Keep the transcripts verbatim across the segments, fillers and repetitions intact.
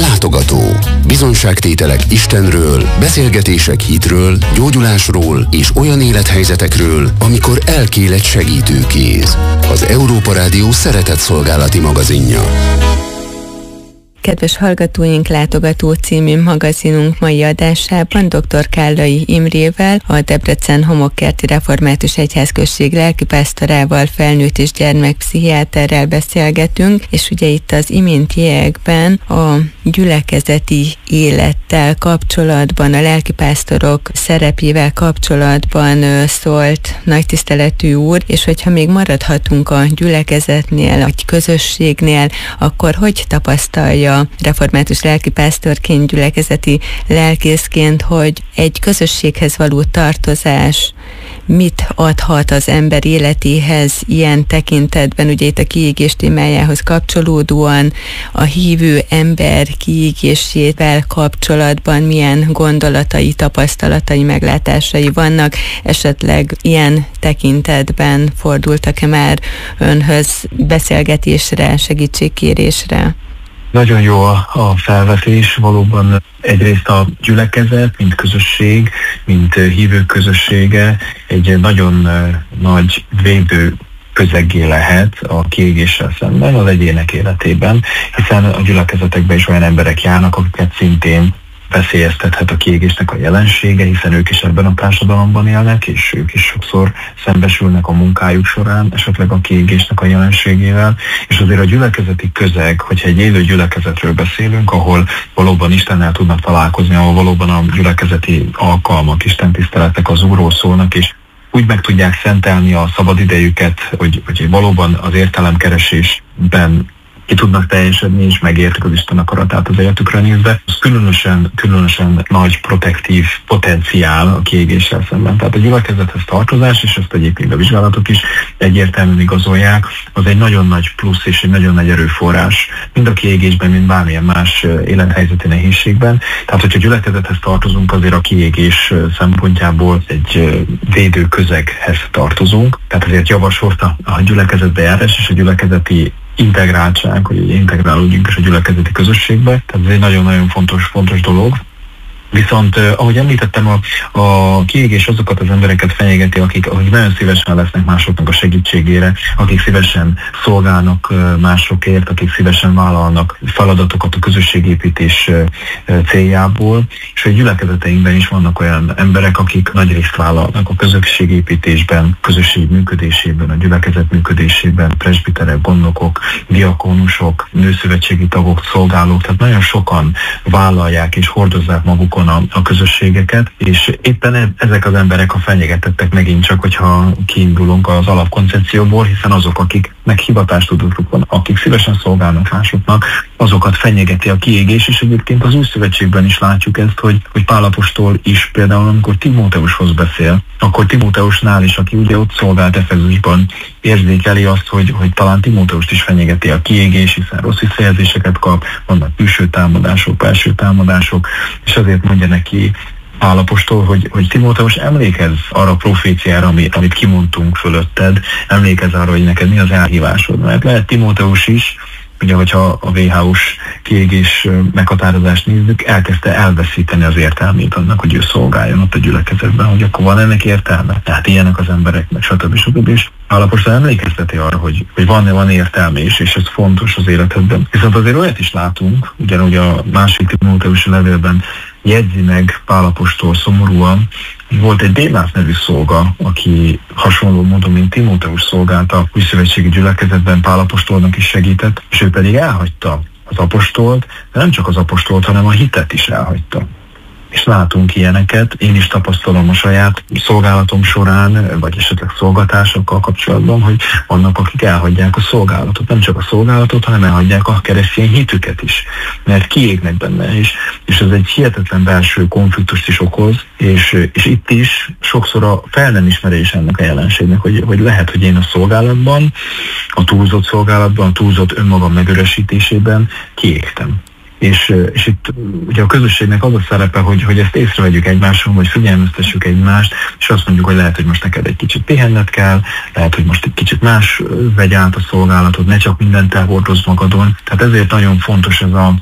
látogató. Bizonyságtételek Istenről, beszélgetések hitről, gyógyulásról és olyan élethelyzetekről, amikor elkél egy segítőkéz. Az Európa Rádió szeretetszolgálati magazinja. Kedves hallgatóink, Látogató című magazinunk mai adásában dr. Kállai Imrével, a Debrecen Homokkerti Református Egyházközség lelkipásztorával, felnőtt és gyermekpszichiáterrel beszélgetünk, és ugye itt az iméntiekben a gyülekezeti élettel kapcsolatban, a lelkipásztorok szerepével kapcsolatban szólt nagy tiszteletű úr, és hogyha még maradhatunk a gyülekezetnél, a közösségnél, akkor hogy tapasztalja református lelkipásztorként, gyülekezeti lelkészként, hogy egy közösséghez való tartozás mit adhat az ember életéhez ilyen tekintetben, ugye itt a kiégés témájához kapcsolódóan, a hívő ember kiégésével kapcsolatban milyen gondolatai, tapasztalatai, meglátásai vannak, esetleg ilyen tekintetben fordultak-e már önhöz beszélgetésre, segítségkérésre? Nagyon jó a, a felvetés, valóban egyrészt a gyülekezet, mint közösség, mint hívők közössége egy nagyon nagy védő közeggé lehet a kiégéssel szemben az egyének életében, hiszen a gyülekezetekben is olyan emberek járnak, akiket szintén veszélyeztethet a kiégésnek a jelensége, hiszen ők is ebben a társadalomban élnek, és ők is sokszor szembesülnek a munkájuk során esetleg a kiégésnek a jelenségével, és azért a gyülekezeti közeg, hogyha egy élő gyülekezetről beszélünk, ahol valóban Istennel tudnak találkozni, ahol valóban a gyülekezeti alkalmak, istentiszteletek az Úrról szólnak, és úgy meg tudják szentelni a szabadidejüket, hogy, hogy valóban az értelemkeresésben ki tudnak teljesedni, és megértik az Isten akaratát az életükre nézve. Ez különösen, különösen nagy protektív potenciál a kiégéssel szemben. Tehát a gyülekezethez tartozás, és ezt egyébként a vizsgálatok is egyértelműen igazolják, az egy nagyon nagy plusz és egy nagyon nagy erőforrás, mind a kiégésben, mind bármilyen más élethelyzeti nehézségben. Tehát, hogyha gyülekezethez tartozunk, azért a kiégés szempontjából egy védő közeghez tartozunk. Tehát ezért javasolta a gyülekezetbe járás és a gyülekezeti integráltság, hogy integrálódjunk is a gyülekezeti közösségbe. Tehát ez egy nagyon-nagyon fontos, fontos dolog. Viszont, ahogy említettem, a, a kiégés azokat az embereket fenyegeti, akik, akik nagyon szívesen lesznek másoknak a segítségére, akik szívesen szolgálnak másokért, akik szívesen vállalnak feladatokat a közösségépítés céljából, és a gyülekezeteinkben is vannak olyan emberek, akik nagy részt vállalnak a közösségépítésben, közösség működésében, a gyülekezet működésében, presbiterek, gondnokok, diakónusok, nőszövetségi tagok, szolgálók, tehát nagyon sokan vállalják és hordozzák magukon A, a közösségeket, és éppen ezek az emberek a fenyegetettek megint csak, hogyha kiindulunk az alapkoncepcióból, hiszen azok, akiknek hivatástudatuk van, akik szívesen szolgálnak másoknak, azokat fenyegeti a kiégés, és egyébként az Új Szövetségben is látjuk ezt, hogy, hogy Pál apostol is például, amikor Timóteushoz beszél, akkor Timóteusnál is, aki ugye ott szolgált Efezusban, érzékeli azt, hogy, hogy talán Timóteust is fenyegeti a kiégés, hiszen rossz visszajelzéseket kap, vannak külső támadások, belső támadások, és azért mondja neki Pál apostol, hogy, hogy Timóteus, emlékezz arra a proféciára, amit, amit kimondtunk fölötted, emlékezz arra, hogy neked mi az elhívásod. Mert lehet Timóteus is, ugye, hogyha a vé há ó-s kiégés meghatározást nézzük, elkezdte elveszíteni az értelmét annak, hogy ő szolgáljon ott a gyülekezetben, hogy akkor van ennek értelme. Tehát ilyenek az embereknek, stb. stb. És Pál apostol emlékezteti arra, hogy, hogy van-e van értelme is, és ez fontos az életedben. Viszont azért olyat is látunk, ugyanúgy a másik Timóteusi levélben jegyzi meg Pál apostol szomorúan, hogy volt egy Démász nevű szolga, aki hasonló módon, mint Timóteus szolgálta a újszövetségi gyülekezetben, Pál apostolnak is segített, és ő pedig elhagyta az apostolt, de nem csak az apostolt, hanem a hitet is elhagyta. És látunk ilyeneket, én is tapasztalom a saját szolgálatom során, vagy esetleg szolgatásokkal kapcsolatban, hogy vannak, akik elhagyják a szolgálatot. Nem csak a szolgálatot, hanem elhagyják a keresztény hitüket is, mert kiégnek benne is, és ez egy hihetetlen belső konfliktust is okoz, és, és itt is sokszor a fel nem ismerés ennek a jelenségnek, hogy, hogy lehet, hogy én a szolgálatban, a túlzott szolgálatban, a túlzott önmagam megüresítésében kiégtem. És, és itt ugye a közösségnek az a szerepe, hogy, hogy ezt észrevegyük egymáson, vagy figyelmeztessük egymást, és azt mondjuk, hogy lehet, hogy most neked egy kicsit pihenned kell, lehet, hogy most egy kicsit más vegy át a szolgálatod, ne csak mindent elhordozz magadon. Tehát ezért nagyon fontos ez a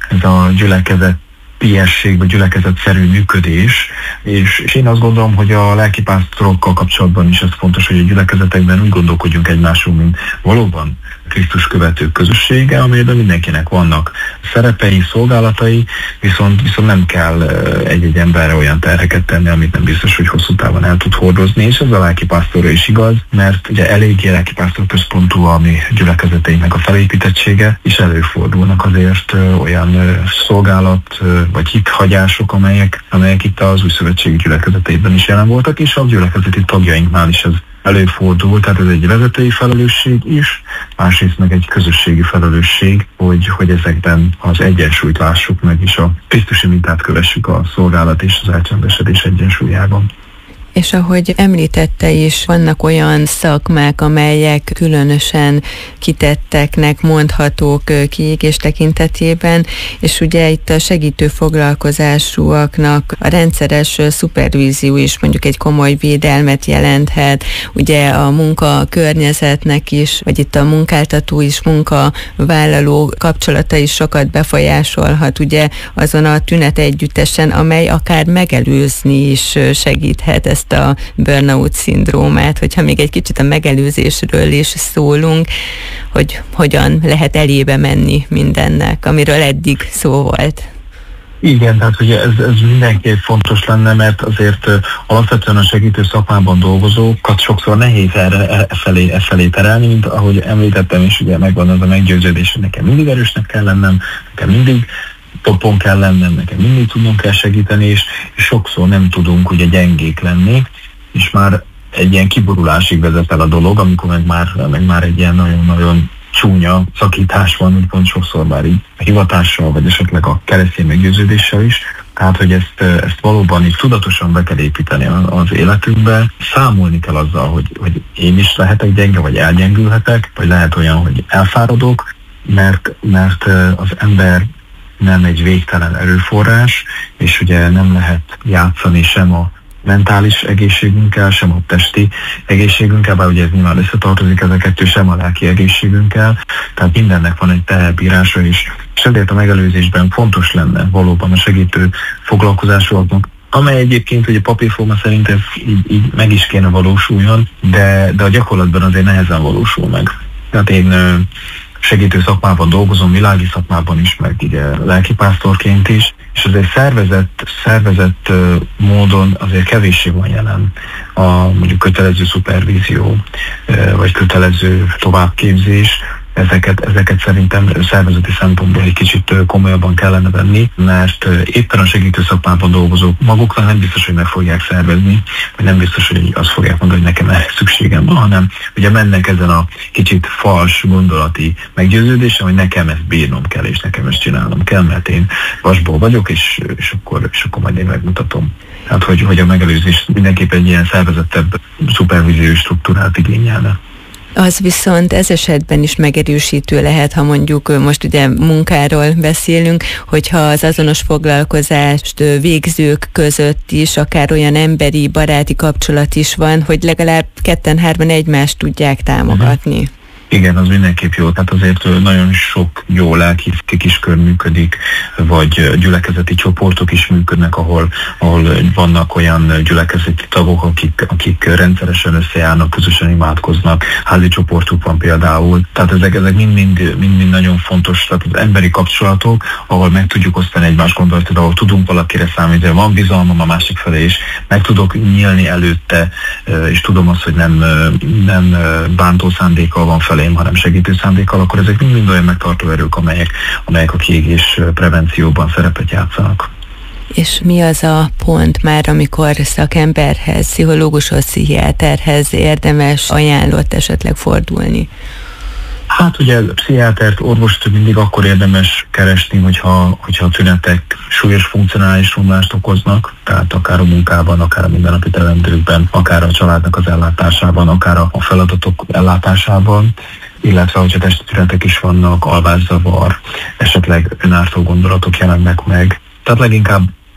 ez a gyülekezet ilyesség, vagy gyülekezetszerű működés, és, és én azt gondolom, hogy a lelkipásztorokkal kapcsolatban is ez fontos, hogy a gyülekezetekben úgy gondolkodjunk egymásról, mint valóban Krisztus követők közössége, amelyben mindenkinek vannak szerepei, szolgálatai, viszont, viszont nem kell egy-egy emberre olyan terheket tenni, amit nem biztos, hogy hosszú távon el tud hordozni, és ez a lelkipásztorra is igaz, mert ugye eléggé lelkipásztor központú a mi gyülekezeteinknek a felépítettsége, és előfordulnak azért olyan szolgálat vagy hithagyások, amelyek, amelyek itt az új szövetség gyülekezetében is jelen voltak, és a gyülekezeti tagjainknál is ez előfordul, tehát ez egy vezetői felelősség is, másrészt meg egy közösségi felelősség, hogy, hogy ezekben az egyensúlyt lássuk meg, és a Krisztusi mintát kövessük a szolgálat és az elcsendesedés egyensúlyában. És ahogy említette is, vannak olyan szakmák, amelyek különösen kitetteknek mondhatók kiégés tekintetében, és ugye itt a segítő foglalkozásúaknak a rendszeres szupervízió is mondjuk egy komoly védelmet jelenthet, ugye a munka környezetnek is, vagy itt a munkáltató és munkavállaló kapcsolata is sokat befolyásolhat, ugye azon a tünet együttesen, amely akár megelőzni is segíthet ezt a burnout szindrómát, hogyha még egy kicsit a megelőzésről is szólunk, hogy hogyan lehet elébe menni mindennek, amiről eddig szó volt. Igen, tehát ugye ez, ez mindenképp fontos lenne, mert azért uh, alapvetően a segítő szakmában dolgozókat sokszor nehéz erre, e felé, e felé terelni, mint ahogy említettem, és ugye megvan az a meggyőződés, hogy nekem mindig erősnek kell lennem, nekem mindig topon kell lennem, nekem mindig tudnom kell segíteni, és, és sokszor nem tudunk ugye gyengék lenni, és már egy ilyen kiborulásig vezet el a dolog, amikor meg már, meg már egy ilyen nagyon-nagyon csúnya szakítás van, úgymond sokszor már így a hivatással, vagy esetleg a keresztény meggyőződéssel is. Tehát, hogy ezt, ezt valóban így tudatosan be kell építeni az életünkbe. Számolni kell azzal, hogy, hogy én is lehetek gyenge, vagy elgyengülhetek, vagy lehet olyan, hogy elfáradok, mert, mert az ember nem egy végtelen erőforrás, és ugye nem lehet játszani sem a mentális egészségünkkel, sem a testi egészségünkkel, bár ugye ez nyilván összetartozik ez a kettő, sem a lelki egészségünkkel, tehát mindennek van egy teherbírása is, és ezért a megelőzésben fontos lenne valóban a segítő foglalkozásúaknak, amely egyébként ugye papírforma szerint ez így, így meg is kéne valósuljon, de, de a gyakorlatban azért nehezen valósul meg. Tehát én segítő szakmában dolgozom, világi szakmában is, meg ugye lelkipásztorként is, és azért szervezett, szervezett módon azért kevéssé van jelen a mondjuk kötelező szupervízió, vagy kötelező továbbképzés. Ezeket, ezeket szerintem szervezeti szempontból egy kicsit komolyabban kellene venni, mert éppen a segítő szakmában dolgozók maguknak nem biztos, hogy meg fogják szervezni, vagy nem biztos, hogy azt fogják mondani, hogy nekem erre szükségem van, hanem ugye mennek ezen a kicsit fals gondolati meggyőződésen, hogy nekem ezt bírnom kell, és nekem ezt csinálnom kell, mert én vasból vagyok, és, és, akkor, és akkor majd én megmutatom. Tehát, hogy, hogy a megelőzés mindenképp egy ilyen szervezettebb szupervíziós struktúrát igényelne. Az viszont ez esetben is megerősítő lehet, ha mondjuk most ugye munkáról beszélünk, hogyha az azonos foglalkozást végzők között is akár olyan emberi, baráti kapcsolat is van, hogy legalább ketten-hárman egymást tudják támogatni. Uh-huh. Igen, az mindenképp jó. Tehát azért nagyon sok jó lelki kiskör működik, vagy gyülekezeti csoportok is működnek, ahol, ahol vannak olyan gyülekezeti tagok, akik, akik rendszeresen összejárnak, közösen imádkoznak. Házi csoportuk van például. Tehát ezek, ezek mind-mind, mind-mind nagyon fontos. Tehát az emberi kapcsolatok, ahol meg tudjuk osztani egymás gondolatot, ahol tudunk valakire számítani, van bizalmam a másik felé is, meg tudok nyílni előtte, és tudom azt, hogy nem, nem bántó szándékkal van felé, hanem segítő szándékkal, akkor ezek mind olyan megtartó erők, amelyek, amelyek a kiégés prevencióban szerepet játszanak. És mi az a pont már, amikor szakemberhez, pszichológushoz, pszichiáterhez érdemes, ajánlott esetleg fordulni? Hát ugye pszichiátert, orvost mindig akkor érdemes keresni, hogyha, hogyha a tünetek súlyos funkcionális romlást okoznak, tehát akár a munkában, akár a mindennapi teendőkben, akár a családnak az ellátásában, akár a feladatok ellátásában, illetve hogyha testi tünetek is vannak, alvászavar, esetleg önártó gondolatok jelennek meg. Tehát leginkább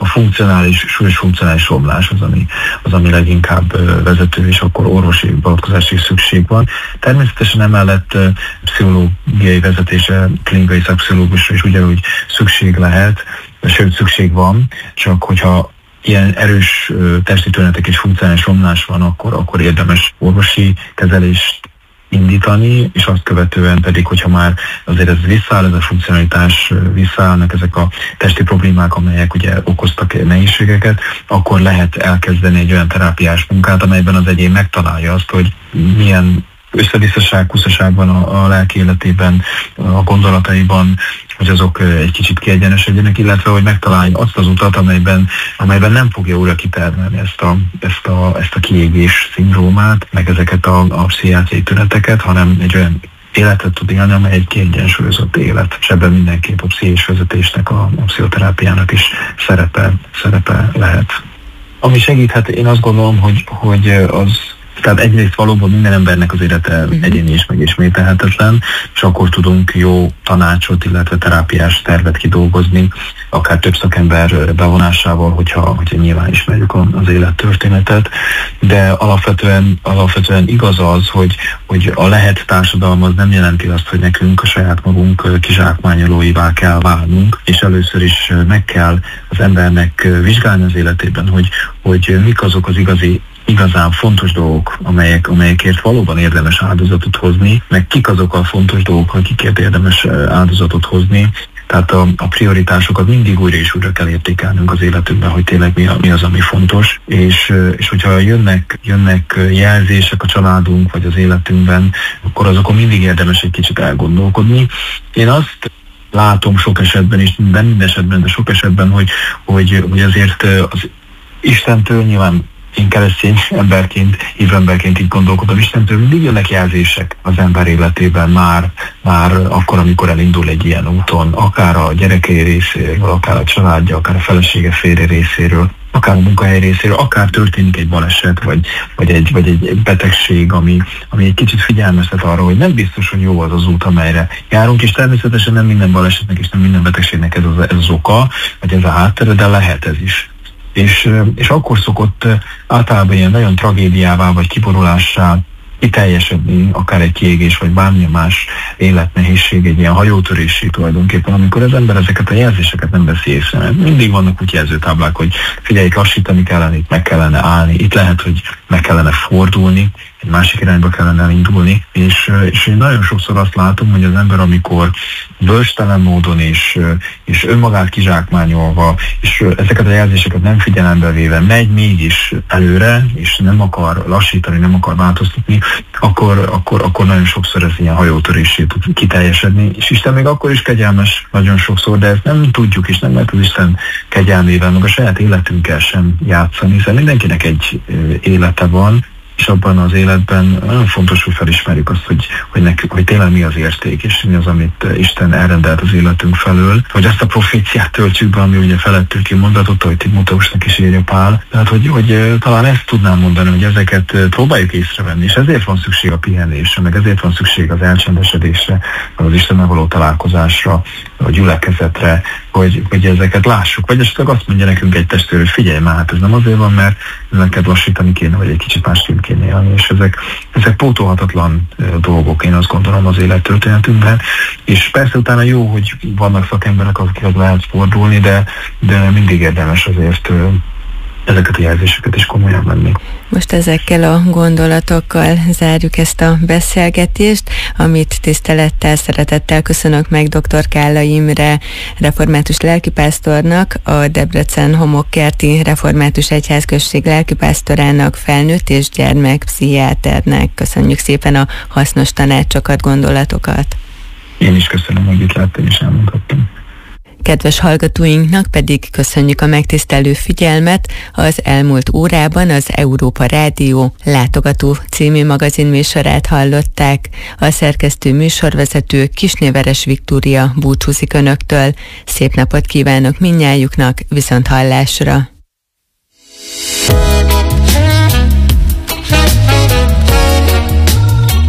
a funkcionális, súlyos funkcionális romlás az, ami, az, ami leginkább vezető, és akkor orvosi beavatkozásra is szükség van. Természetesen emellett pszichológiai vezetése, klinikai szakpszichológusra is ugyanúgy szükség lehet, sőt szükség van, csak hogyha ilyen erős testi tünetek és funkcionális romlás van, akkor, akkor érdemes orvosi kezelést indítani, és azt követően pedig, hogyha már azért ez visszaáll, ez a funkcionalitás, visszaállnak ezek a testi problémák, amelyek ugye okoztak nehézségeket, akkor lehet elkezdeni egy olyan terápiás munkát, amelyben az egyén megtalálja azt, hogy milyen összevisszaság, kuszaság van a, a lelki életében, a gondolataiban, hogy azok egy kicsit kiegyenesedjenek, illetve hogy megtalálja azt az utat, amelyben, amelyben nem fogja újra kitermelni ezt a, ezt a, ezt a kiégés szindrómát, meg ezeket a, a pszichiátriai tüneteket, hanem egy olyan életet tud élni, amely egy kiegyensúlyozott élet. És ebben mindenképp a pszichés vezetésnek, a, a pszichoterápiának is szerepe, szerepe lehet. Ami segíthet, én azt gondolom, hogy, hogy az Tehát egyrészt valóban minden embernek az élete uh-huh. egyéni és megismételhetetlen, és akkor tudunk jó tanácsot, illetve terápiás tervet kidolgozni, akár több szakember bevonásával, hogyha, hogyha nyilván ismerjük az élettörténetet, de alapvetően, alapvetően igaz az, hogy, hogy a lehet társadalom az nem jelenti azt, hogy nekünk a saját magunk kizsákmányolóivá kell válnunk, és először is meg kell az embernek vizsgálni az életében, hogy, hogy mik azok az igazi igazán fontos dolgok, amelyek, amelyekért valóban érdemes áldozatot hozni, meg kik azok a fontos dolgok, akikért érdemes áldozatot hozni. Tehát a, a prioritásokat mindig újra és újra kell értékelnünk az életünkben, hogy tényleg mi, a, mi az, ami fontos. És, és hogyha jönnek, jönnek jelzések a családunk vagy az életünkben, akkor azokon mindig érdemes egy kicsit elgondolkodni. Én azt látom sok esetben, és minden, minden esetben, de sok esetben, hogy, hogy, hogy azért az Istentől nyilván én keresztény emberként, hívő emberként így gondolkodom, Istentől mindig jönnek jelzések az ember életében már, már akkor, amikor elindul egy ilyen úton, akár a gyerekei részéről, akár a családja, akár a felesége férje részéről, akár a munkahely részéről, akár történik egy baleset, vagy, vagy, egy, vagy egy betegség, ami, ami egy kicsit figyelmeztet arra, hogy nem biztos, hogy jó az az út, amelyre járunk, és természetesen nem minden balesetnek és nem minden betegségnek ez az, ez az oka, vagy ez a háttere, de lehet ez is. És, és akkor szokott általában ilyen nagyon tragédiává vagy kiborulássá kiteljesedni, akár egy kiégés, vagy bármilyen más életnehézség, egy ilyen hajótörésé tulajdonképpen, amikor az ember ezeket a jelzéseket nem veszi észre. Mert mindig vannak úgy jelzőtáblák, hogy figyelj, lassítani kellene, itt meg kellene állni, itt lehet, hogy meg kellene fordulni, egy másik irányba kellene elindulni, és, és én nagyon sokszor azt látom, hogy az ember, amikor bölcstelen módon és, és önmagát kizsákmányolva, és ezeket a jelzéseket nem figyelembe véve megy mégis előre, és nem akar lassítani, nem akar változtatni, akkor, akkor, akkor nagyon sokszor ez ilyen hajótörésé tud kiteljesedni, és Isten még akkor is kegyelmes nagyon sokszor, de ezt nem tudjuk, és nem lehet az Isten kegyelmével, meg a saját életünkkel sem játszani, hiszen mindenkinek egy élete van, és abban az életben nagyon fontos, hogy felismerjük azt, hogy, hogy, nekünk, hogy tényleg mi az érték, és mi az, amit Isten elrendelt az életünk felől, hogy azt a proféciát töltsük be, ami ugye felettől kimondatott, hogy Timóteusnak is írja Pál. Tehát, hogy, hogy talán ezt tudnám mondani, hogy ezeket próbáljuk észrevenni, és ezért van szükség a pihenésre, meg ezért van szükség az elcsendesedésre, az Istennel való találkozásra, a gyülekezetre, hogy, hogy ezeket lássuk. Vagy esetleg azt mondja nekünk egy testvér, hogy figyelj már, hát ez nem azért van, mert ezeket lassítani kéne, vagy egy kicsit másképp kéne élni, és ezek, ezek pótolhatatlan dolgok, én azt gondolom, az élettörténetünkben. És persze utána jó, hogy vannak szakemberek, akikhez lehet fordulni, de, de mindig érdemes azért ezeket a jelzéseket is komolyan venni. Most ezekkel a gondolatokkal zárjuk ezt a beszélgetést, amit tisztelettel, szeretettel köszönök meg dr. Kállai Imre református lelkipásztornak, a Debrecen Homokkerti Református Egyházközség lelkipásztorának, felnőtt és gyermekpszichiáternek. Köszönjük szépen a hasznos tanácsokat, gondolatokat. Én is köszönöm, hogy itt láttam és elmondhattam. Kedves hallgatóinknak pedig köszönjük a megtisztelő figyelmet. Az elmúlt órában az Európa Rádió Látogató című magazinműsorát hallották. A szerkesztő műsorvezető Kisnéveres Viktória búcsúzik önöktől. Szép napot kívánok mindnyájuknak, viszont hallásra!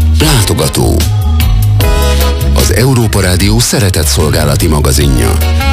Látogató. Az Európa Rádió szeretett szolgálati magazinja.